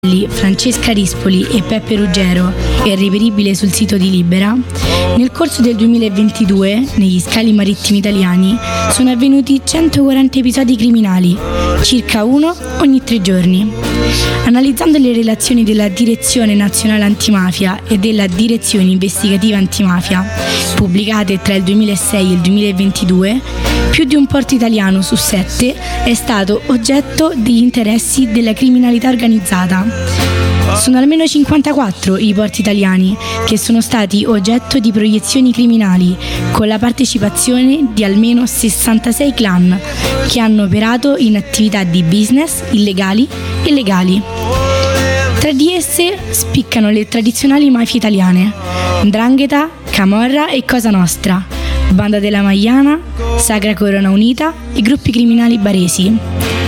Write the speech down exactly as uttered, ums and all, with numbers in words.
Francesca Rispoli e Peppe Ruggero è reperibile sul sito di Libera. Nel corso del duemilaventidue, negli scali marittimi italiani, sono avvenuti centoquaranta episodi criminali, circa uno ogni tre giorni. Analizzando le relazioni della Direzione Nazionale Antimafia e della Direzione Investigativa Antimafia, pubblicate tra il duemilasei e il duemilaventidue, più di un porto italiano su sette è stato oggetto degli interessi della criminalità organizzata. Sono almeno cinquantaquattro i porti italiani che sono stati oggetto di proiezioni criminali, con la partecipazione di almeno sessantasei clan che hanno operato in attività di business illegali e legali. Tra di esse spiccano le tradizionali mafie italiane: 'Ndrangheta, Camorra e Cosa Nostra, Banda della Magliana, Sacra Corona Unita e gruppi criminali baresi.